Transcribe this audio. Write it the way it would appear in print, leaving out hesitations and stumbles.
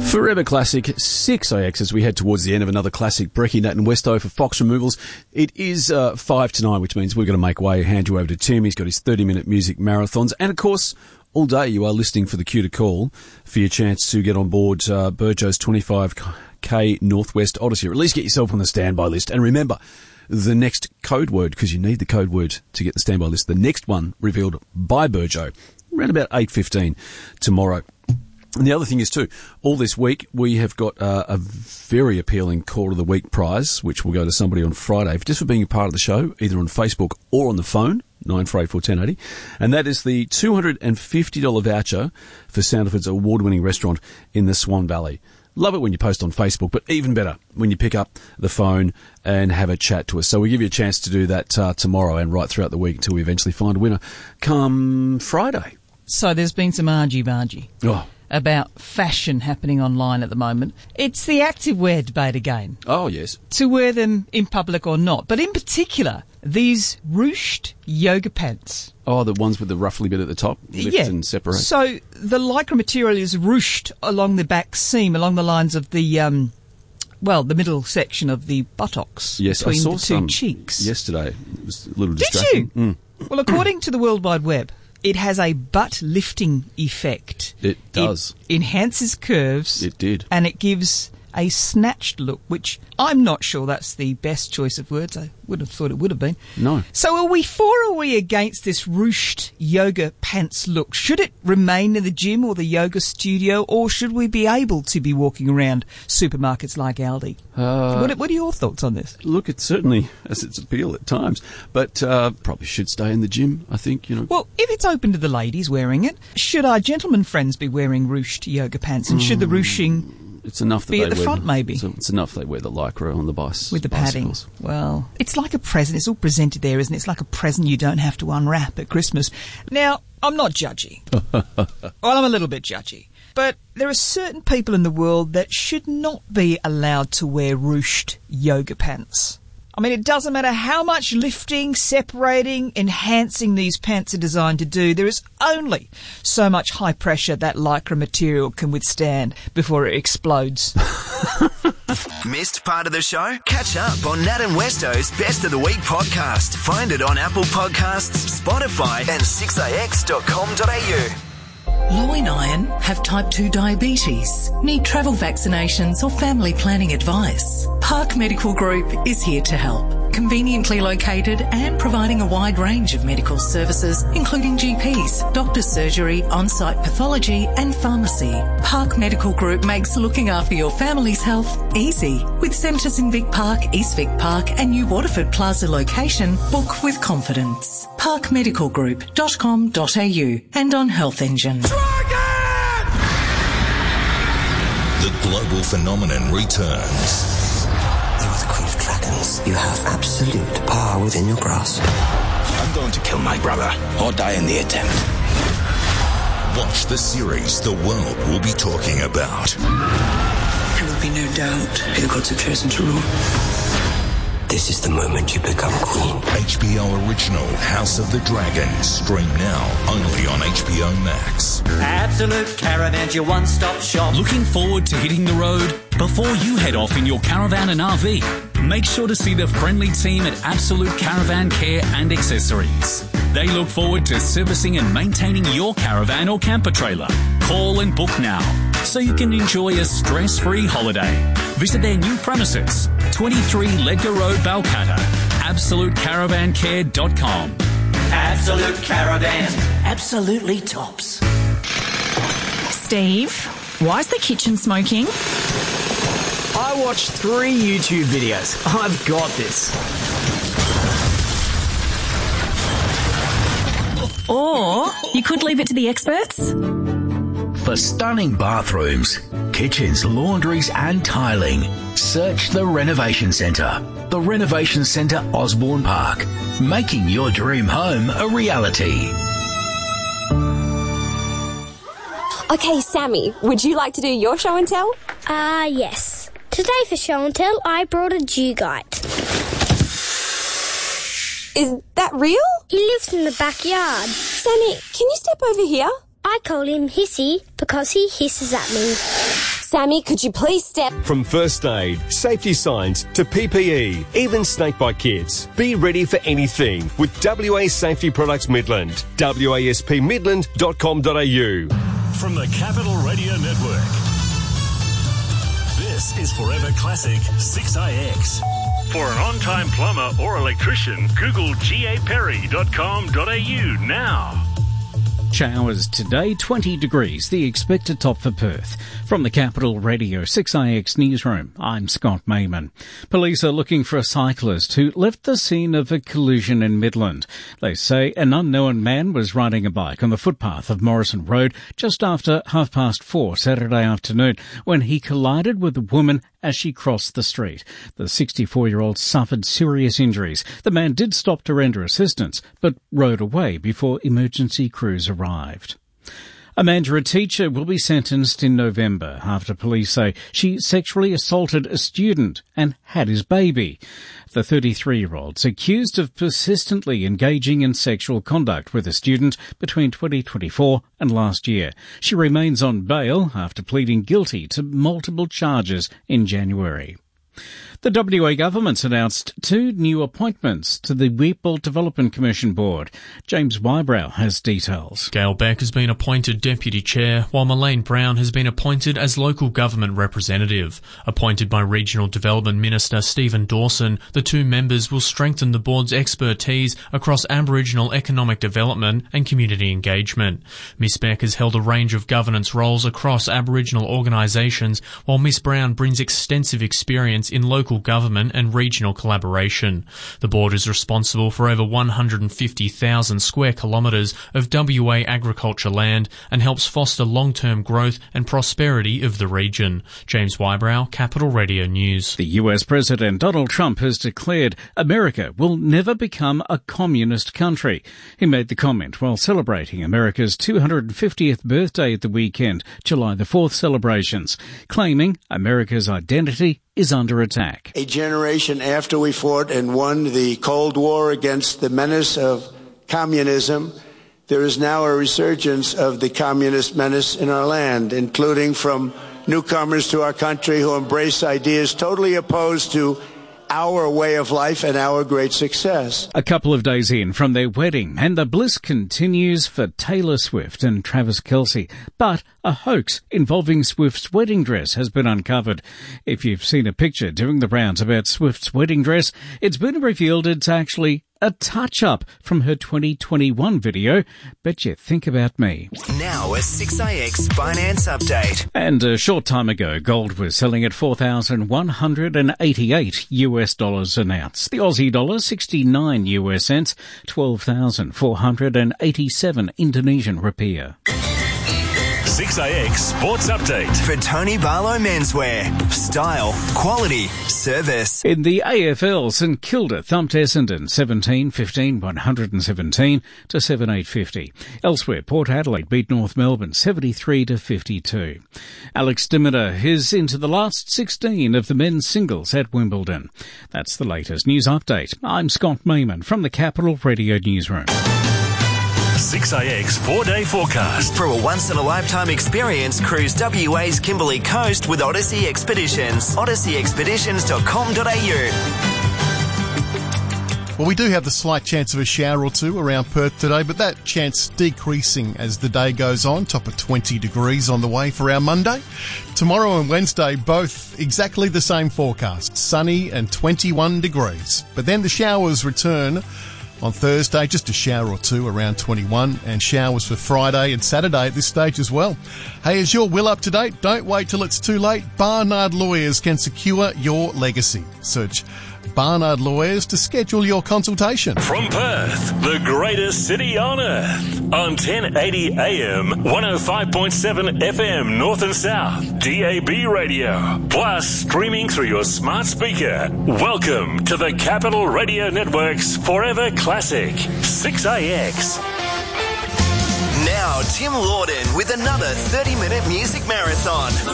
Forever Classic 6AX as we head towards the end of another classic. Brekkie, Nat and Westo for Fox Removals. It is 5 to 9, which means we're going to make way, hand you over to Tim. He's got his 30-minute music marathons. And, of course, all day you are listening for the cue to call for your chance to get on board Burjo's 25K Northwest Odyssey, or at least get yourself on the standby list. And remember, the next code word, because you need the code word to get the standby list, the next one revealed by Burjo, around about 8:15 tomorrow. And the other thing is, too, all this week we have got a very appealing Call of the Week prize, which will go to somebody on Friday, just for being a part of the show, either on Facebook or on the phone, 94841080. And that is the $250 voucher for Sounderford's award-winning restaurant in the Swan Valley. Love it when you post on Facebook, but even better when you pick up the phone and have a chat to us. So we give you a chance to do that tomorrow and right throughout the week until we eventually find a winner come Friday. So there's been some argy-bargy. Oh. About fashion happening online at the moment. It's the activewear debate again. Oh, yes. To wear them in public or not. But in particular, these ruched yoga pants. Oh, the ones with the ruffly bit at the top, lift and separate. So the lycra material is ruched along the back seam, along the lines of the, the middle section of the buttocks. Yes, between I saw the two some cheeks. yesterday. It was a little distracting. Did you? Well, according to the World Wide Web, it has a butt-lifting effect. It does. It enhances curves. It did. And it gives a snatched look, which I'm not sure that's the best choice of words. I would have thought it would have been. No. So are we for or are we against this ruched yoga pants look? Should it remain in the gym or the yoga studio, or should we be able to be walking around supermarkets like Aldi? What are your thoughts on this? Look, it certainly has its appeal at times, but probably should stay in the gym, I think, Well, if it's open to the ladies wearing it, should our gentlemen friends be wearing ruched yoga pants, and should the ruching it's enough that be they at the wear front, maybe? It's enough they wear the lycra on the bus with the padding. Bicycles. Well, it's like a present. It's all presented there, isn't it? It's like a present you don't have to unwrap at Christmas. Now, I'm not judgy. Well, I'm a little bit judgy. But there are certain people in the world that should not be allowed to wear ruched yoga pants. I mean, it doesn't matter how much lifting, separating, enhancing these pants are designed to do. There is only so much high pressure that lycra material can withstand before it explodes. Missed part of the show? Catch up on Nat and Westo's Best of the Week podcast. Find it on Apple Podcasts, Spotify and 6ax.com.au. Low in iron, have type 2 diabetes, need travel vaccinations or family planning advice. Park Medical Group is here to help. Conveniently located and providing a wide range of medical services, including GPs, doctor's surgery, on-site pathology and pharmacy. Park Medical Group makes looking after your family's health easy. With centres in Vic Park, East Vic Park and New Waterford Plaza location, book with confidence. parkmedicalgroup.com.au and on Health Engine. The global phenomenon returns. You are the Queen of Dragons. You have absolute power within your grasp. I'm going to kill my brother or die in the attempt. Watch the series the world will be talking about. There will be no doubt who the gods have chosen to rule. This is the moment you become queen. HBO original House of the Dragon. Stream now only on HBO Max. Absolute Caravan's your one-stop shop. Looking forward to hitting the road? Before you head off in your caravan and RV, make sure to see the friendly team at Absolute Caravan Care and Accessories. They look forward to servicing and maintaining your caravan or camper trailer. Call and book now so you can enjoy a stress-free holiday. Visit their new premises, 23 Ledger Road, Balcatta. AbsoluteCaravanCare.com. Absolute Caravan. Absolutely tops. Steve, why is the kitchen smoking? I watched 3 YouTube videos. I've got this. Or you could leave it to the experts. For stunning bathrooms, kitchens, laundries and tiling, search the Renovation Centre. The Renovation Centre Osborne Park, making your dream home a reality. Okay, Sammy, would you like to do your show and tell? Yes. Today for show and tell, I brought a Dugite. Is that real? He lives in the backyard. Sammy, can you step over here? I call him Hissy because he hisses at me. Sammy, could you please step... From first aid, safety signs to PPE, even snakebite kits. Be ready for anything with WA Safety Products Midland. waspmidland.com.au. From the Capital Radio Network, this is Forever Classic 6AX. For an on-time plumber or electrician, Google gaperry.com.au now. Showers today, 20 degrees, the expected top for Perth. From the Capital Radio 6AX newsroom, I'm Scott Mayman. Police are looking for a cyclist who left the scene of a collision in Midland. They say an unknown man was riding a bike on the footpath of Morrison Road just after 4:30 Saturday afternoon when he collided with a woman as she crossed the street. The 64-year-old suffered serious injuries. The man did stop to render assistance, but rode away before emergency crews arrived. A Mandurah teacher will be sentenced in November after police say she sexually assaulted a student and had his baby. The 33-year-old's accused of persistently engaging in sexual conduct with a student between 2024 and last year. She remains on bail after pleading guilty to multiple charges in January. The WA government's announced 2 new appointments to the Wheatbelt Development Commission Board. James Wybrow has details. Gail Beck has been appointed Deputy Chair, while Mylene Brown has been appointed as Local Government Representative. Appointed by Regional Development Minister Stephen Dawson, the 2 members will strengthen the board's expertise across Aboriginal economic development and community engagement. Miss Beck has held a range of governance roles across Aboriginal organisations, while Miss Brown brings extensive experience in local government and regional collaboration. The board is responsible for over 150,000 square kilometres of WA agriculture land and helps foster long-term growth and prosperity of the region. James Wybrow, Capital Radio News. The US President Donald Trump has declared America will never become a communist country. He made the comment while celebrating America's 250th birthday at the weekend, July the 4th celebrations, claiming America's identity is under attack. A generation after we fought and won the Cold War against the menace of communism, there is now a resurgence of the communist menace in our land, including from newcomers to our country who embrace ideas totally opposed to our way of life and our great success. A couple of days in from their wedding, and the bliss continues for Taylor Swift and Travis Kelce. But a hoax involving Swift's wedding dress has been uncovered. If you've seen a picture doing the rounds about Swift's wedding dress, it's been revealed it's actually a touch-up from her 2021 video, Bet You Think About Me. Now a 6AX finance update. And a short time ago, gold was selling at $4,188 an ounce. The Aussie dollar, 69 US cents, 12,487 Indonesian rupiah. 6AX Sports Update. For Tony Barlow Menswear. Style, quality, service. In the AFL, St Kilda thumped Essendon 17-15, 117 to 7850. Elsewhere, Port Adelaide beat North Melbourne 73-52. Alex de Minaur is into the last 16 of the men's singles at Wimbledon. That's the latest news update. I'm Scott Mayman from the Capital Radio Newsroom. 6AX 4-day forecast. For a once-in-a-lifetime experience, cruise WA's Kimberley Coast with Odyssey Expeditions. odysseyexpeditions.com.au. Well, we do have the slight chance of a shower or two around Perth today, but that chance decreasing as the day goes on. Top of 20 degrees on the way for our Monday. Tomorrow and Wednesday, both exactly the same forecast. Sunny and 21 degrees. But then the showers return on Thursday, just a shower or two around 21, and showers for Friday and Saturday at this stage as well. Hey, is your will up to date? Don't wait till it's too late. Barnard Lawyers can secure your legacy. Search Barnard Lawyers to schedule your consultation. From Perth, the greatest city on earth, on 1080 AM, 105.7 FM North and South, DAB radio, plus streaming through your smart speaker. Welcome to the Capital Radio Network's Forever Classic 6AX. Now Tim Lawden with another 30-minute music marathon.